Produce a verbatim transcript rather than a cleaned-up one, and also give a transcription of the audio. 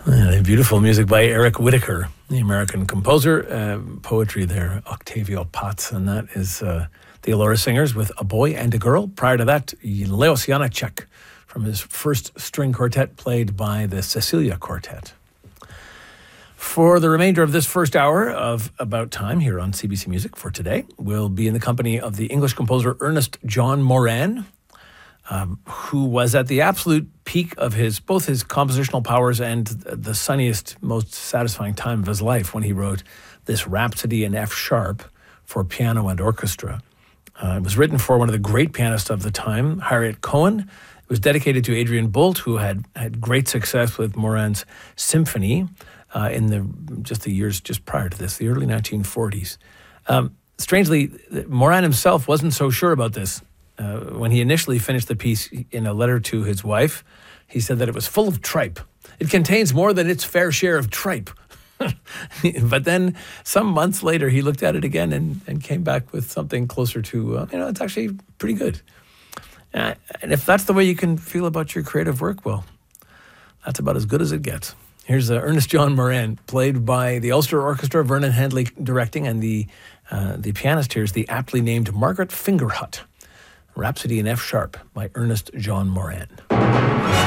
Uh, beautiful music by Eric Whitacre, the American composer. Uh, poetry there, Octavio Paz, and that is uh, the Elora Singers with A Boy and a Girl. Prior to that, Leos Janáček from his first string quartet played by the Cecilia Quartet. For the remainder of this first hour of About Time here on C B C Music for today, we'll be in the company of the English composer Ernest John Moran, Um, who was at the absolute peak of his both his compositional powers and the sunniest, most satisfying time of his life when he wrote this Rhapsody in F sharp for piano and orchestra. Uh, it was written for one of the great pianists of the time, Harriet Cohen. It was dedicated to Adrian Boult, who had had great success with Moran's symphony uh, in the just the years just prior to this, the early nineteen forties. Um, strangely, Moran himself wasn't so sure about this. Uh, when he initially finished the piece in a letter to his wife, he said that it was full of tripe. It contains more than its fair share of tripe. But then some months later, he looked at it again and, and came back with something closer to, uh, you know, it's actually pretty good. Uh, and if that's the way you can feel about your creative work, well, that's about as good as it gets. Here's uh, Ernest John Moran, played by the Ulster Orchestra, Vernon Handley directing, and the, uh, the pianist here is the aptly named Margaret Fingerhut. Rhapsody in F sharp by Ernest John Moran.